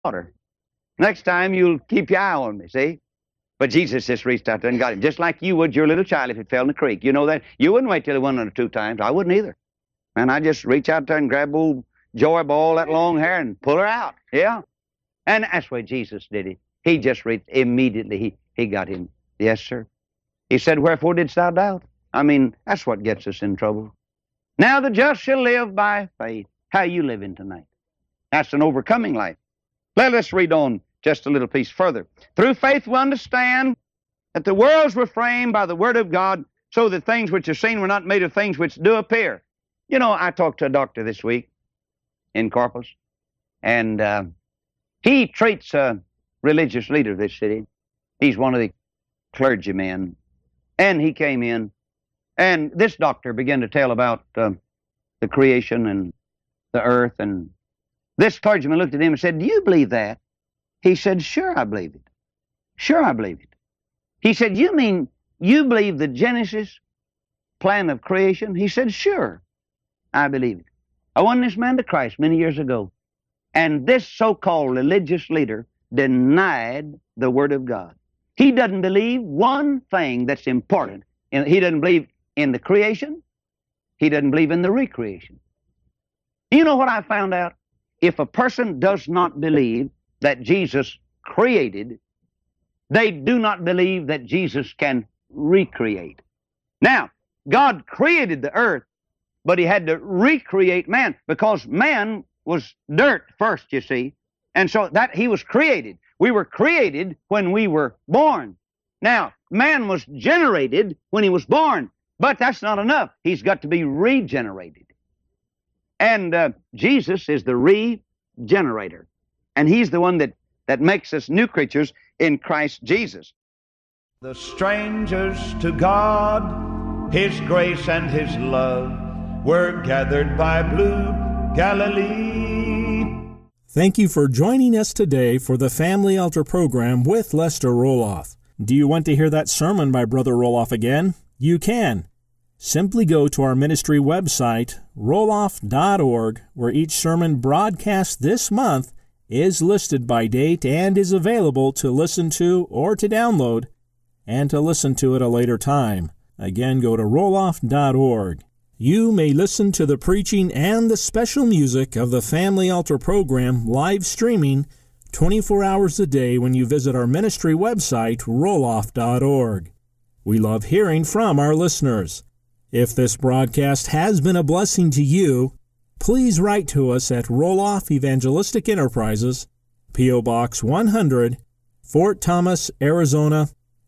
water. Next time, you'll keep your eye on me, see? But Jesus just reached out there and got him, just like you would your little child if it fell in the creek. You know that? You wouldn't wait till it went under 2 times. I wouldn't either. And I just reach out there and grab old Joy by all that long hair and pull her out. Yeah. And that's the way Jesus did it. He just reached, immediately he got him. Yes, sir. He said, wherefore didst thou doubt? I mean, that's what gets us in trouble. Now the just shall live by faith. How are you living tonight? That's an overcoming life. Let us read on just a little piece further. Through faith we understand that the worlds were framed by the word of God, so that things which are seen were not made of things which do appear. You know, I talked to a doctor this week in Corpus, and he treats a religious leader of this city. He's one of the clergymen, and he came in, and this doctor began to tell about the creation and the earth, and this clergyman looked at him and said, do you believe that? He said, sure, I believe it. Sure, I believe it. He said, you mean you believe the Genesis plan of creation? He said, sure, I believe it. I won this man to Christ many years ago, and this so-called religious leader denied the Word of God. He doesn't believe one thing that's important. He doesn't believe in the creation. He doesn't believe in the recreation. You know what I found out? If a person does not believe that Jesus created, they do not believe that Jesus can recreate. Now, God created the earth, but he had to recreate man, because man was dirt first, you see. And so that he was created. We were created when we were born. Now, man was generated when he was born, but that's not enough. He's got to be regenerated. And Jesus is the regenerator. And he's the one that makes us new creatures in Christ Jesus. The strangers to God, his grace and his love, were gathered by blue Galilee. Thank you for joining us today for the Family Altar program with Lester Roloff. Do you want to hear that sermon by Brother Roloff again? You can. Simply go to our ministry website, roloff.org, where each sermon broadcast this month is listed by date and is available to listen to or to download and to listen to at a later time. Again, go to roloff.org. You may listen to the preaching and the special music of the Family Altar program live streaming 24 hours a day when you visit our ministry website, roloff.org. We love hearing from our listeners. If this broadcast has been a blessing to you, please write to us at Roloff Evangelistic Enterprises, P.O. Box 100, Fort Thomas, Arizona,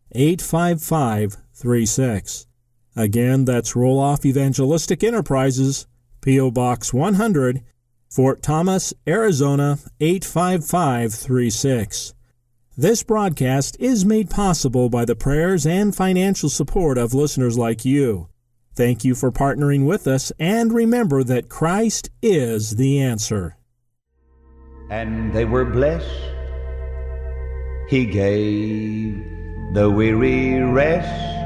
85536. Again, that's Roloff Evangelistic Enterprises, P.O. Box 100, Fort Thomas, Arizona, 85536. This broadcast is made possible by the prayers and financial support of listeners like you. Thank you for partnering with us, and remember that Christ is the answer. And they were blessed. He gave the weary rest.